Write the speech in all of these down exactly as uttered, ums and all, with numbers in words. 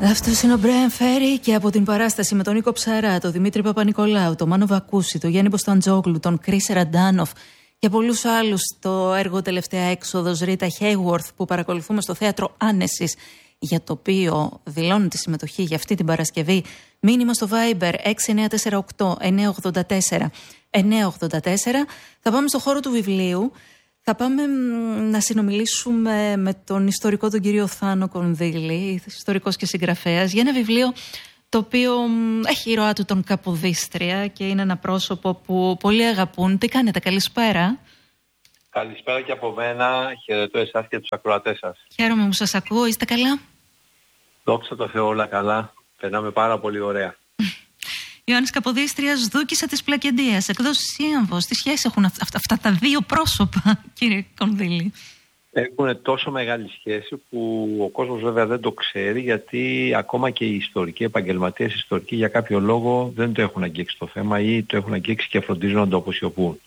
Αυτός είναι ο Μπρέαν Φέρι και από την παράσταση με τον Νίκο Ψαρά, τον Δημήτρη Παπα-Νικολάου, τον Μάνο Βακούση, τον Γιάννη Μποσταντζόγλου, τον Κρίς Ραντάνοφ και πολλούς άλλους, το έργο Τελευταία Έξοδος Ρίτα Χέιγουορθ που παρακολουθούμε στο Θέατρο Άνεσης, για το οποίο δηλώνουν τη συμμετοχή για αυτή την Παρασκευή. Μήνυμα στο Viber έξι εννιά τέσσερα οκτώ εννιά οκτώ τέσσερα εννιά οκτώ τέσσερα. Θα πάμε στο χώρο του βιβλίου. Θα πάμε να συνομιλήσουμε με τον ιστορικό τον κύριο Θάνο Κονδύλη, ιστορικός και συγγραφέας, για ένα βιβλίο το οποίο έχει ηρωά του τον Καποδίστρια και είναι ένα πρόσωπο που πολλοί αγαπούν. Τι κάνετε, καλησπέρα. Καλησπέρα και από μένα, χαιρετώ εσάς και τους ακροατές σας. Χαίρομαι που σας ακούω, είστε καλά? Δόξα τω Θεώ, όλα καλά, περνάμε πάρα πολύ ωραία. Ιωάννης Καποδίστριας, Δούκισσα της Πλακεντίας, εκδόσεις Ίαμβος. Τι σχέση έχουν αυ- αυ- αυτά τα δύο πρόσωπα, κύριε Κονδύλη? Έχουν τόσο μεγάλη σχέση που ο κόσμος βέβαια δεν το ξέρει, γιατί ακόμα και οι ιστορικοί, επαγγελματίες ιστορικοί για κάποιο λόγο δεν το έχουν αγγίξει το θέμα ή το έχουν αγγίξει και φροντίζουν να το αποσιωπούν.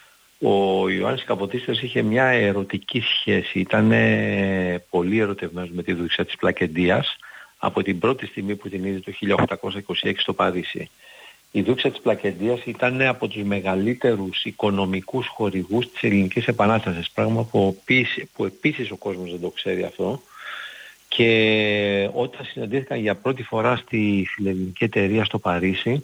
Ο Ιωάννης Καποδίστριας είχε μια ερωτική σχέση, ήταν πολύ ερωτευμένος με τη Δούκισσα της Πλακεντίας από την πρώτη στιγμή που την είδε το χίλια οκτακόσια είκοσι έξι στο Παρίσι. Η Δούκισσα της Πλακεντίας ήταν από τους μεγαλύτερους οικονομικούς χορηγούς της Ελληνικής Επανάστασης, πράγμα που, επίσης, που επίσης ο κόσμος δεν το ξέρει αυτό. Και όταν συναντήθηκαν για πρώτη φορά στη φιλελληνική εταιρεία στο Παρίσι,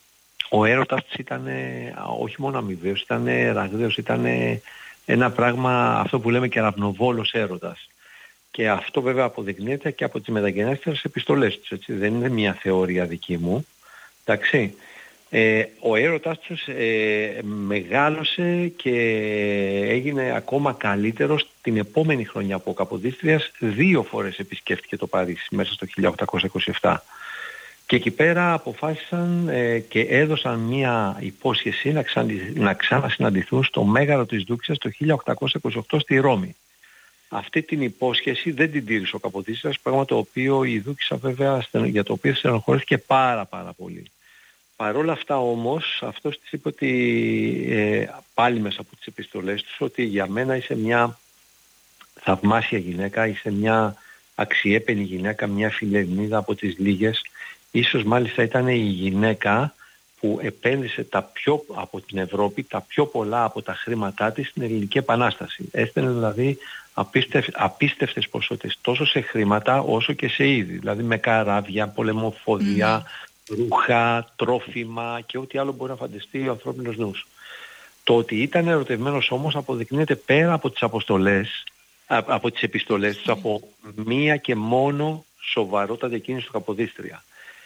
ο έρωτας της ήταν όχι μόνο αμοιβαίος, ήταν ραγδαίος, ήταν ένα πράγμα, αυτό που λέμε κεραυνοβόλος έρωτας. Και αυτό βέβαια αποδεικνύεται και από τις μεταγενέστερες επιστολές τους, έτσι. Δεν είναι μια θεωρία δική μου. Εντάξει. Ε, ο έρωτας τους ε, μεγάλωσε και έγινε ακόμα καλύτερος την επόμενη χρονιά που ο Καποδίστριας δύο φορές επισκέφτηκε το Παρίσι μέσα στο χίλια οκτακόσια είκοσι επτά. Και εκεί πέρα αποφάσισαν ε, και έδωσαν μια υπόσχεση να, ξανα, να ξανασυναντηθούν στο Μέγαρο της Δούκισσας το χίλια οκτακόσια είκοσι οκτώ στη Ρώμη. Αυτή την υπόσχεση δεν την τήρησε ο Καποδίστριας, πράγμα το οποίο η Δούκισσα βέβαια για το οποίο στενοχωρήθηκε πάρα πάρα πολύ. Παρ' όλα αυτά όμως αυτός της είπε ότι ε, πάλι μέσα από τις επιστολές τους ότι για μένα είσαι μια θαυμάσια γυναίκα, είσαι μια αξιέπαινη γυναίκα, μια φιλελληνίδα από τις λίγες. Ίσως μάλιστα ήταν η γυναίκα που επένδυσε τα πιο, από την Ευρώπη τα πιο πολλά από τα χρήματά της στην Ελληνική Επανάσταση. Έστελνε δηλαδή απίστευ, απίστευτες ποσότητες τόσο σε χρήματα όσο και σε είδη. Δηλαδή με καράβια, πολεμοφόδια, mm. ρούχα, τρόφιμα και ό,τι άλλο μπορεί να φανταστεί ο ανθρώπινος νους. Το ότι ήταν ερωτευμένος όμως αποδεικνύεται πέρα από τις αποστολές, από τις επιστολές τους, από μία και μόνο σοβαρότατη κίνηση του Καποδίστρια.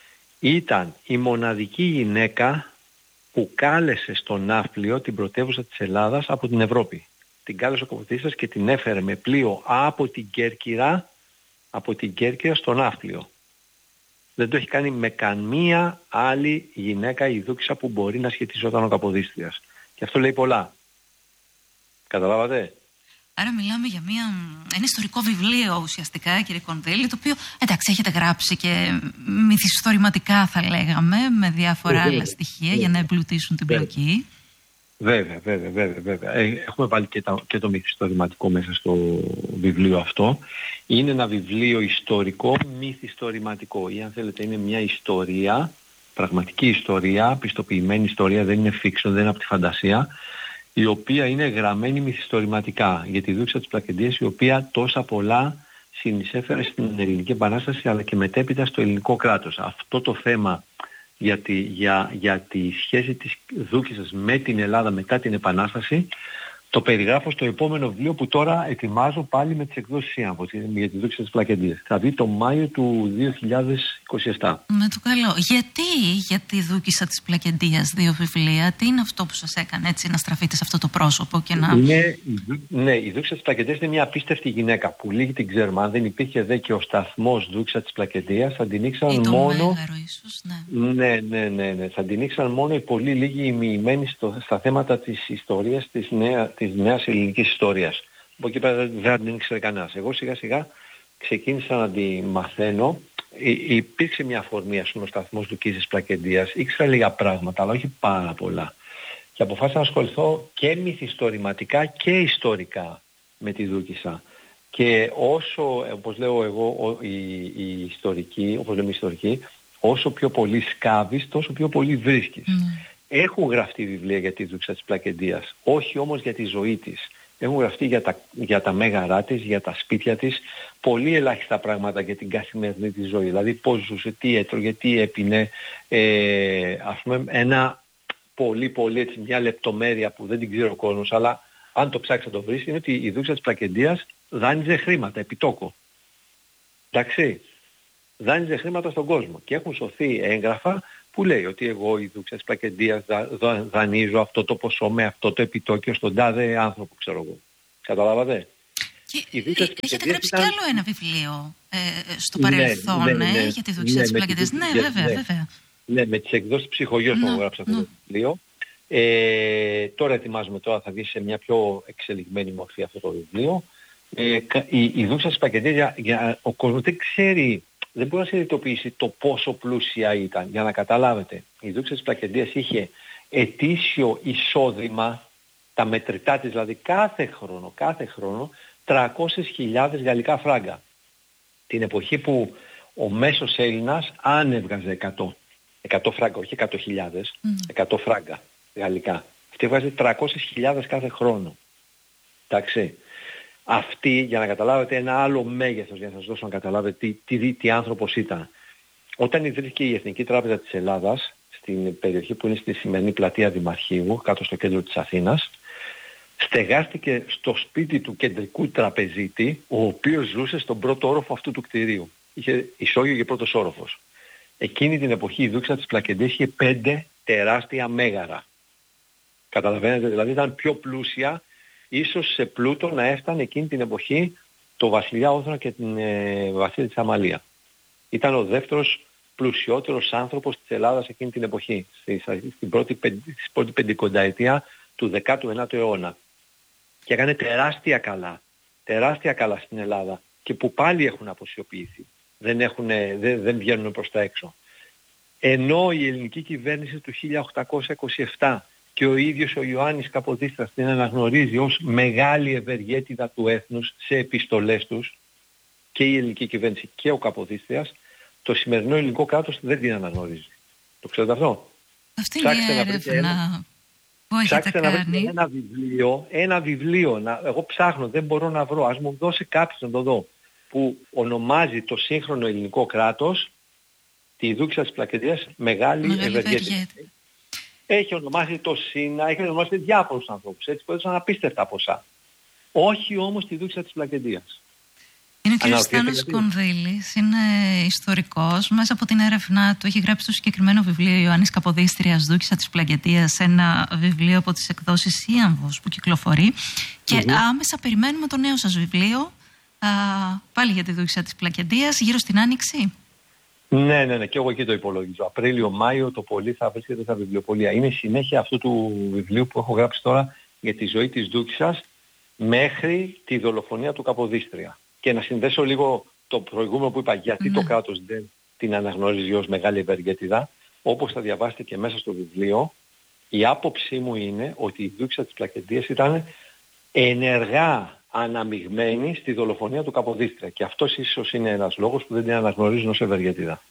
Ήταν η μοναδική γυναίκα που κάλεσε στο Ναύπλιο την πρωτεύουσα της Ελλάδας από την Ευρώπη. Την κάλεσε ο Καποδίστριας και την έφερε με πλοίο από την Κέρκυρα, από την Κέρκυρα στο Ναύπλιο. Δεν το έχει κάνει με καμία άλλη γυναίκα η Δούκισσα που μπορεί να σχετιζόταν ο Καποδίστριας. Και αυτό λέει πολλά. Καταλάβατε? Άρα μιλάμε για μια, ένα ιστορικό βιβλίο ουσιαστικά, κύριε Κονδύλη, το οποίο εντάξει έχετε γράψει και μυθιστορηματικά θα λέγαμε, με διάφορα βέβαια, άλλα στοιχεία βέβαια, για να εμπλουτίσουν την βέβαια. πλοκή. Βέβαια, βέβαια, βέβαια, βέβαια. Έχουμε βάλει και, τα, και το μυθιστορηματικό μέσα στο βιβλίο αυτό. Είναι ένα βιβλίο ιστορικό, μυθιστορηματικό, ή αν θέλετε είναι μια ιστορία, πραγματική ιστορία, πιστοποιημένη ιστορία, δεν είναι fiction, δεν είναι από τη φαντασία, η οποία είναι γραμμένη μυθιστορηματικά για τη Δούκισσα της Πλακεντίας, η οποία τόσα πολλά συνεισέφερε στην Ελληνική Επανάσταση αλλά και μετέπειτα στο ελληνικό κράτος. Αυτό το θέμα για τη, για, για τη σχέση της Δούκισσας με την Ελλάδα μετά την Επανάσταση το περιγράφω στο επόμενο βιβλίο που τώρα ετοιμάζω πάλι με τις εκδόσεις Ίαμβος για τη Δούκισσα της Πλακεντίας. Θα βγει το Μάιο του δύο χιλιάδες είκοσι επτά. Με το καλό. Γιατί για τη Δούκισσα της Πλακεντίας δύο βιβλία, τι είναι αυτό που σας έκανε έτσι να στραφείτε σε αυτό το πρόσωπο και να... Είναι, ναι, η Δούκισσα της Πλακεντίας είναι μια απίστευτη γυναίκα που λίγοι την ξέρουμε. Αν δεν υπήρχε δε και ο σταθμός Δούκισσα της Πλακεντίας θα την ήξεραν ή το μόνο... Μέγαρο ίσως, ναι. Ναι, ναι, ναι, ναι. Θα την ήξεραν μόνο οι πολύ λίγοι ημιημένοι στο, στα θέματα της ιστορίας, της, νέα, της νέας ελληνικής ιστορίας. Από εκεί πέρα δεν την ήξερε κανένας. Εγώ σιγά σιγά ξεκίνησα να τη μαθαίνω. Υ- υπήρξε μια αφορμή, ας πούμε, ο σταθμός του Κίζης Πλακεντίας. Ήξερα λίγα πράγματα, αλλά όχι πάρα πολλά. Και αποφάσισα να ασχοληθώ και μυθιστορηματικά και ιστορικά με τη Δούκισσα. Και όσο, όπως λέω εγώ, οι, οι ιστορικοί, όπως λέμε οι ιστορικοί, όσο πιο πολύ σκάβεις, τόσο πιο πολύ βρίσκεις. Mm. Έχουν γραφτεί βιβλία για τη Δούξα της Πλακεντίας, όχι όμως για τη ζωή της. Έχουν γραφτεί για τα, για τα μέγαρά της, για τα σπίτια της, πολύ ελάχιστα πράγματα για την καθημερινή της ζωή. Δηλαδή πώς ζούσε, τι έτρωγε, τι έπινε, ε, ας πούμε ένα πολύ πολύ έτσι, μια λεπτομέρεια που δεν την ξέρει ο κόσμος, αλλά αν το ψάξει να το βρεις, είναι ότι η Δούξα της Πλακεντίας δάνειζε χρήματα, επιτόκο. Εντάξει, δάνειζε χρήματα στον κόσμο και έχουν σωθεί έγγραφα που λέει ότι εγώ η Δούξα της Πλακεντίας δα, δα, δανείζω αυτό το ποσό με αυτό το επιτόκιο στον τάδε άνθρωπο, ξέρω εγώ. Καταλάβατε. Και έχετε γράψει ήταν... κι άλλο ένα βιβλίο ε, στο παρελθόν, ναι, ναι, ναι, ε, για τη Δούξα ναι, της Πλακεντίας. Ναι, ναι, βέβαια, ναι, βέβαια. Ναι, με τις εκδόσεις Ψυχογειός που έχω γράψει αυτό το βιβλίο. Ε, τώρα ετοιμάζουμε, τώρα θα βγει σε μια πιο εξελιγμένη μορφή αυτό το βιβλίο. Ε, η, η Δούξα της Πλακεντίας, για, για, ο κόσμος δεν ξέρει, δεν μπορεί να συνειδητοποιήσει το πόσο πλούσια ήταν. Για να καταλάβετε, η Δούξα της Πλακεντίας είχε ετήσιο εισόδημα, τα μετρητά της δηλαδή κάθε χρόνο, κάθε χρόνο τριακόσιες χιλιάδες γαλλικά φράγκα. Την εποχή που ο μέσος Έλληνας αν έβγαζε εκατό, εκατό φράγκα, όχι εκατό χιλιάδες, mm. εκατό φράγκα γαλλικά. Αυτή έβγαζε τριακόσιες χιλιάδες κάθε χρόνο. Εντάξει. Αυτή, για να καταλάβετε ένα άλλο μέγεθος, για να σας δώσω να καταλάβετε τι, τι, τι άνθρωπος ήταν. Όταν ιδρύθηκε η Εθνική Τράπεζα της Ελλάδας, στην περιοχή που είναι στη σημερινή πλατεία Δημαρχείου, κάτω στο κέντρο της Αθήνας, στεγάστηκε στο σπίτι του κεντρικού τραπεζίτη, ο οποίος ζούσε στον πρώτο όροφο αυτού του κτηρίου. Είχε ισόγειο και πρώτος όροφος. Εκείνη την εποχή η Δούξα της Πλακεντίας είχε πέντε τεράστια μέγαρα. Καταλαβαίνετε, δηλαδή ήταν πιο πλούσια, ίσως σε πλούτο να έφτανε εκείνη την εποχή το βασιλιά Όθωνα και την ε, βασίλεια της Αμαλία. Ήταν ο δεύτερος πλουσιότερος άνθρωπος της Ελλάδας εκείνη την εποχή, στην πρώτη, πρώτη πεντηκονταετία του δέκατου ένατου αιώνα. Και έκανε τεράστια καλά, τεράστια καλά στην Ελλάδα και που πάλι έχουν αποσιοποιηθεί. Δεν, έχουν, δεν, δεν βγαίνουν προς τα έξω. Ενώ η ελληνική κυβέρνηση του χίλια οκτακόσια είκοσι επτά και ο ίδιος ο Ιωάννης Καποδίστρας την αναγνωρίζει ως μεγάλη ευεργέτηδα του έθνους σε επιστολές τους, και η ελληνική κυβέρνηση και ο Καποδίστριας, το σημερινό ελληνικό κράτος δεν την αναγνωρίζει. Το ξέρετε αυτό? Αυτή είναι η έρευνα που έχετε κάνει. Να βρείτε ένα βιβλίο, ένα βιβλίο, να, εγώ ψάχνω, δεν μπορώ να βρω, ας μου δώσει κάποιος να το δω, που ονομάζει το σύγχρονο ελληνικό κράτος τη Δούξα της Πλακεντίας μεγάλη ευεργέτηδα. Έχει ονομάσει το ΣΥΝΑ, έχει ονομάσει διάφορους ανθρώπους, έτσι που έδωσαν απίστευτα ποσά. Όχι όμως τη Δούξα της Πλακεντίας. Είναι ο κ. Στάνος Κονδύλης, είναι ιστορικός. Μέσα από την έρευνά του έχει γράψει το συγκεκριμένο βιβλίο Ιωάννης Καποδίστριας, Δούξα της Πλακεντίας, ένα βιβλίο από τις εκδόσεις Ίαμβος που κυκλοφορεί. Και mm-hmm. άμεσα περιμένουμε το νέο σας βιβλίο, α, πάλι για τη Δούξα της Πλακεντίας, γύρω στην Άνοιξη. Ναι, ναι, ναι, και εγώ εκεί το υπολογίζω. Απρίλιο-Μάιο το πολύ θα βρίσκεται στα βιβλιοπωλεία. Είναι η συνέχεια αυτού του βιβλίου που έχω γράψει τώρα για τη ζωή της Δούξας μέχρι τη δολοφονία του Καποδίστρια. Και να συνδέσω λίγο το προηγούμενο που είπα, γιατί ναι. το κράτος δεν την αναγνωρίζει ως μεγάλη ευεργέτηδα. Όπως θα διαβάσετε και μέσα στο βιβλίο, η άποψή μου είναι ότι η Δούξα της Πλακεντίας ήταν ενεργά αναμειγμένη στη δολοφονία του Καποδίστρια. Και αυτός ίσως είναι ένας λόγος που δεν την αναγνωρίζουν ως ευεργέτηδα.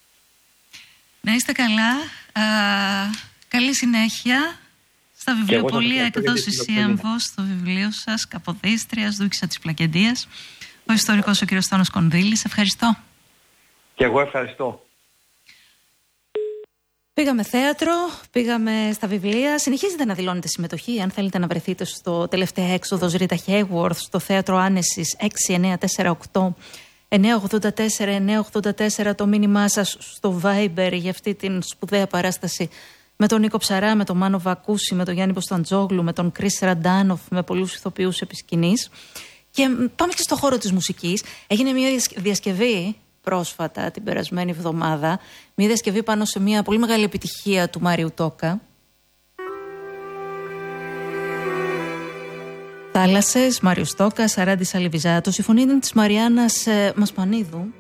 Να είστε καλά. Α, καλή συνέχεια. Στα βιβλιοπωλεία εκδόσεις Ίαμβος, το βιβλίο σας, Καποδίστριας, Δούξα της Πλακεντίας. Ο ιστορικός ο κ. Στάνος Κονδύλης. Ευχαριστώ. Και εγώ ευχαριστώ. Πήγαμε θέατρο, πήγαμε στα βιβλία. Συνεχίζετε να δηλώνετε συμμετοχή. Αν θέλετε να βρεθείτε στο τελευταία έξοδος Ρίτα Χέιγουορθ, στο θέατρο Άνεσης έξι εννιά τέσσερα οκτώ εννιά ογδόντα τέσσερα εννιά ογδόντα τέσσερα, το μήνυμά σας στο Viber για αυτή την σπουδαία παράσταση με τον Νίκο Ψαρά, με τον Μάνο Βακούση, με τον Γιάννη Μποσταντζόγλου, με τον Κρίς Ραντάνοφ, με πολλούς ηθοποιούς επί σκηνής. Και πάμε και στο χώρο της μουσικής. Έγινε μια διασκευή πρόσφατα την περασμένη εβδομάδα, μια διασκευή πάνω σε μια πολύ μεγάλη επιτυχία του Μάριου Τόκα. Θάλασσες, Μάριος Τόκας, Αράντης Αλιβιζάτος. Η φωνή είναι της Μαριάννας ε, Μασπανίδου.